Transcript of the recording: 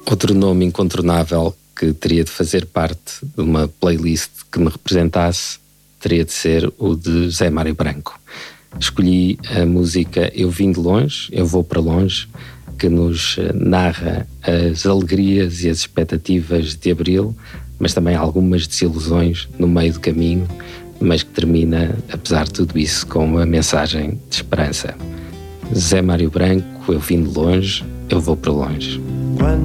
Outro nome incontornável que teria de fazer parte de uma playlist que me representasse teria de ser o de Zé Mário Branco. Escolhi a música Eu Vim de Longe, Eu Vou para Longe, que nos narra as alegrias e as expectativas de Abril, mas também algumas desilusões no meio do caminho, mas que termina, apesar de tudo isso, com uma mensagem de esperança. Zé Mário Branco, Eu Vim de Longe, Eu Vou para Longe.